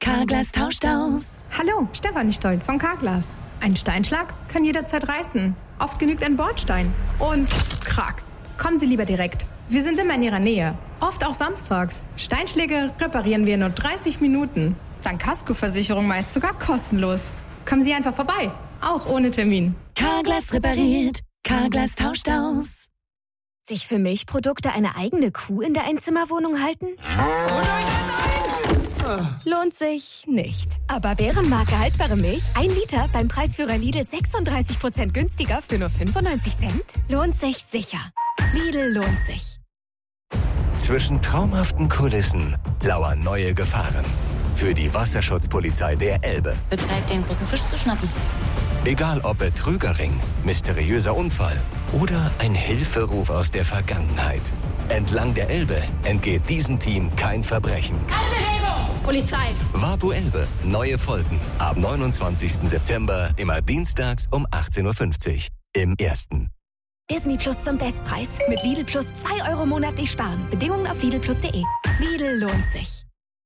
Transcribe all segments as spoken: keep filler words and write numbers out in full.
Carglass tauscht aus. Hallo, Stefanie Stolt von Carglass. Ein Steinschlag kann jederzeit reißen. Oft genügt ein Bordstein. Und krack. Kommen Sie lieber direkt. Wir sind immer in Ihrer Nähe. Oft auch samstags. Steinschläge reparieren wir in nur dreißig Minuten. Dank Kaskoversicherung meist sogar kostenlos. Kommen Sie einfach vorbei. Auch ohne Termin. Carglass repariert. Carglass tauscht aus. Sich für Milchprodukte eine eigene Kuh in der Einzimmerwohnung halten? Oh nein, nein, nein! Lohnt sich nicht. Aber Bärenmarke haltbare Milch, ein Liter beim Preisführer Lidl sechsunddreißig Prozent günstiger für nur fünfundneunzig Cent? Lohnt sich sicher. Lidl lohnt sich. Zwischen traumhaften Kulissen lauern neue Gefahren. Für die Wasserschutzpolizei der Elbe. Wird Zeit, den großen Fisch zu schnappen. Egal ob Betrügerring, mysteriöser Unfall oder ein Hilferuf aus der Vergangenheit. Entlang der Elbe entgeht diesem Team kein Verbrechen. Keine Bewegung! Polizei! Vapo Elbe. Neue Folgen. Ab neunundzwanzigsten September, immer dienstags um achtzehn Uhr fünfzig. Im Ersten. Disney Plus zum Bestpreis. Mit Lidl Plus zwei Euro monatlich sparen. Bedingungen auf lidl plus punkt de. Lidl lohnt sich.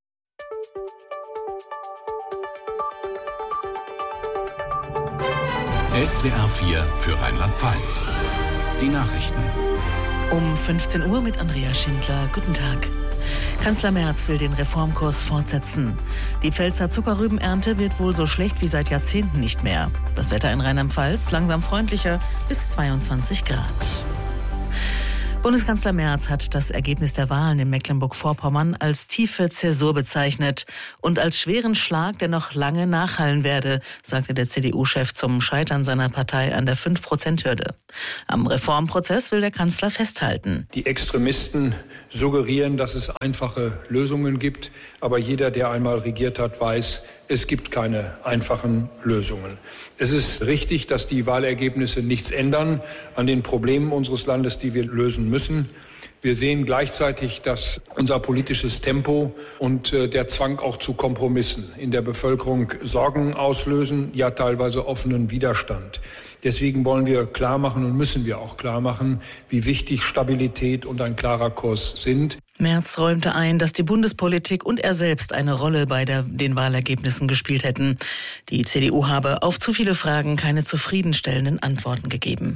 S W R vier für Rheinland-Pfalz. Die Nachrichten. Um fünfzehn Uhr mit Andrea Schindler. Guten Tag. Kanzler Merz will den Reformkurs fortsetzen. Die Pfälzer Zuckerrübenernte wird wohl so schlecht wie seit Jahrzehnten nicht mehr. Das Wetter in Rheinland-Pfalz langsam freundlicher bis zweiundzwanzig Grad. Bundeskanzler Merz hat das Ergebnis der Wahlen in Mecklenburg-Vorpommern als tiefe Zäsur bezeichnet und als schweren Schlag, der noch lange nachhallen werde, sagte der C D U-Chef zum Scheitern seiner Partei an der fünf Prozent Hürde. Am Reformprozess will der Kanzler festhalten. Die Extremisten suggerieren, dass es einfache Lösungen gibt, aber jeder, der einmal regiert hat, weiß, es gibt keine einfachen Lösungen. Es ist richtig, dass die Wahlergebnisse nichts ändern an den Problemen unseres Landes, die wir lösen müssen. Wir sehen gleichzeitig, dass unser politisches Tempo und äh, der Zwang auch zu Kompromissen in der Bevölkerung Sorgen auslösen, ja teilweise offenen Widerstand. Deswegen wollen wir klar machen und müssen wir auch klar machen, wie wichtig Stabilität und ein klarer Kurs sind. Merz räumte ein, dass die Bundespolitik und er selbst eine Rolle bei der, den Wahlergebnissen gespielt hätten. Die C D U habe auf zu viele Fragen keine zufriedenstellenden Antworten gegeben.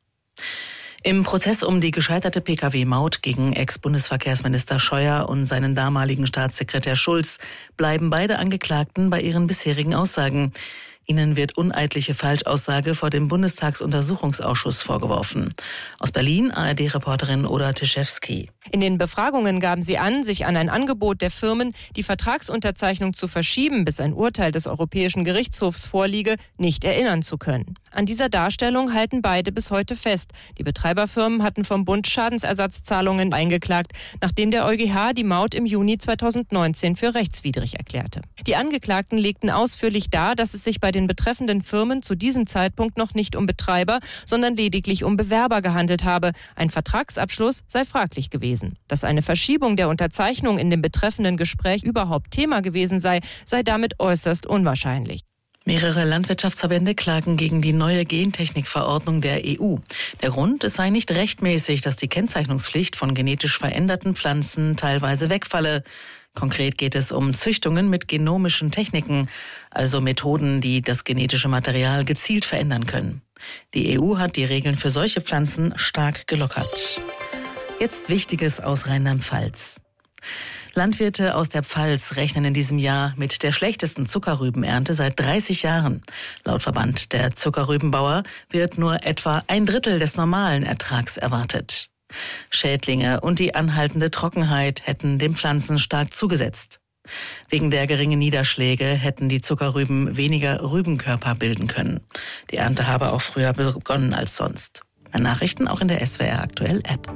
Im Prozess um die gescheiterte P K W-Maut gegen Ex-Bundesverkehrsminister Scheuer und seinen damaligen Staatssekretär Schulz bleiben beide Angeklagten bei ihren bisherigen Aussagen. Ihnen wird uneidliche Falschaussage vor dem Bundestagsuntersuchungsausschuss vorgeworfen. Aus Berlin A R D-Reporterin Oda Tischewski. In den Befragungen gaben sie an, sich an ein Angebot der Firmen, die Vertragsunterzeichnung zu verschieben, bis ein Urteil des Europäischen Gerichtshofs vorliege, nicht erinnern zu können. An dieser Darstellung halten beide bis heute fest. Die Betreiberfirmen hatten vom Bund Schadensersatzzahlungen eingeklagt, nachdem der EuGH die Maut im Juni zweitausendneunzehn für rechtswidrig erklärte. Die Angeklagten legten ausführlich dar, dass es sich bei den betreffenden Firmen zu diesem Zeitpunkt noch nicht um Betreiber, sondern lediglich um Bewerber gehandelt habe. Ein Vertragsabschluss sei fraglich gewesen. Dass eine Verschiebung der Unterzeichnung in dem betreffenden Gespräch überhaupt Thema gewesen sei, sei damit äußerst unwahrscheinlich. Mehrere Landwirtschaftsverbände klagen gegen die neue Gentechnikverordnung der E U. Der Grund, es sei nicht rechtmäßig, dass die Kennzeichnungspflicht von genetisch veränderten Pflanzen teilweise wegfalle. Konkret geht es um Züchtungen mit genomischen Techniken, also Methoden, die das genetische Material gezielt verändern können. Die E U hat die Regeln für solche Pflanzen stark gelockert. Jetzt Wichtiges aus Rheinland-Pfalz. Landwirte aus der Pfalz rechnen in diesem Jahr mit der schlechtesten Zuckerrübenernte seit dreißig Jahren. Laut Verband der Zuckerrübenbauer wird nur etwa ein Drittel des normalen Ertrags erwartet. Schädlinge und die anhaltende Trockenheit hätten den Pflanzen stark zugesetzt. Wegen der geringen Niederschläge hätten die Zuckerrüben weniger Rübenkörper bilden können. Die Ernte habe auch früher begonnen als sonst. Mehr Nachrichten auch in der S W R Aktuell App.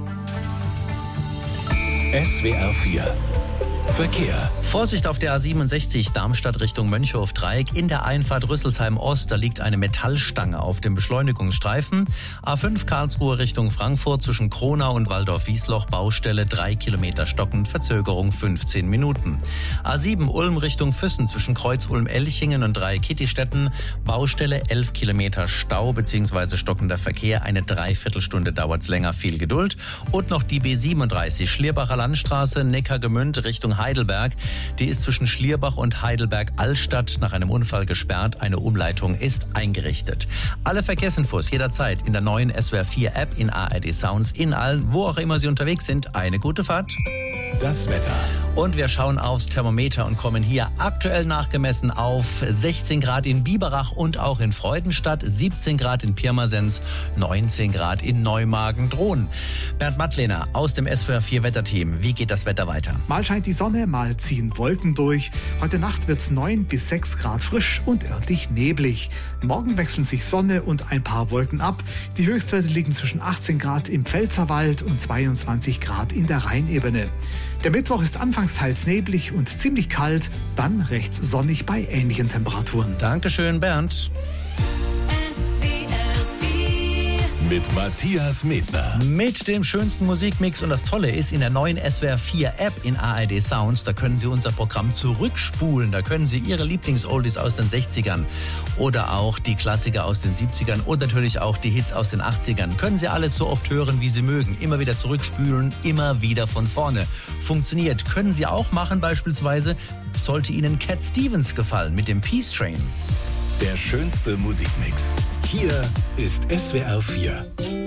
S W R vier Verkehr. Vorsicht auf der A siebenundsechzig Darmstadt Richtung Mönchhof-Dreieck. In der Einfahrt Rüsselsheim-Ost, da liegt eine Metallstange auf dem Beschleunigungsstreifen. A fünf Karlsruhe Richtung Frankfurt zwischen Kronau und Waldorf-Wiesloch, Baustelle drei Kilometer stockend, Verzögerung fünfzehn Minuten. A sieben Ulm Richtung Füssen zwischen Kreuz Ulm-Elchingen und Dreieck-Kittistetten, Baustelle elf Kilometer Stau bzw. stockender Verkehr. Eine Dreiviertelstunde dauert's länger, viel Geduld. Und noch die B siebenunddreißig Schlierbacher Landstraße, Neckargemünd Richtung Heidelberg. Die ist zwischen Schlierbach und Heidelberg-Altstadt nach einem Unfall gesperrt. Eine Umleitung ist eingerichtet. Alle Verkehrsinfos jederzeit in der neuen S W R vier App, in A R D Sounds, in allen, wo auch immer Sie unterwegs sind. Eine gute Fahrt. Das Wetter. Und wir schauen aufs Thermometer und kommen hier aktuell nachgemessen auf sechzehn Grad in Biberach und auch in Freudenstadt, siebzehn Grad in Pirmasens, neunzehn Grad in Neumagen-Drohn. Bernd Mattlehner aus dem S W R vier Wetterteam. Wie geht das Wetter weiter? Mal scheint die Sonne, mal ziehen Wolken durch. Heute Nacht wird es neun bis sechs Grad frisch und örtlich neblig. Morgen wechseln sich Sonne und ein paar Wolken ab. Die Höchstwerte liegen zwischen achtzehn Grad im Pfälzerwald und zweiundzwanzig Grad in der Rheinebene. Der Mittwoch ist anfangs teils neblig und ziemlich kalt, dann recht sonnig bei ähnlichen Temperaturen. Dankeschön, Bernd. Mit Matthias Medner. Mit dem schönsten Musikmix. Und das Tolle ist, in der neuen S W R vier App in A R D Sounds, da können Sie unser Programm zurückspulen. Da können Sie Ihre Lieblings-Oldies aus den sechzigern oder auch die Klassiker aus den siebzigern und natürlich auch die Hits aus den achtzigern. Können Sie alles so oft hören, wie Sie mögen. Immer wieder zurückspülen, immer wieder von vorne. Funktioniert. Können Sie auch machen, beispielsweise, sollte Ihnen Cat Stevens gefallen mit dem Peace Train. Der schönste Musikmix. Hier ist S W R vier.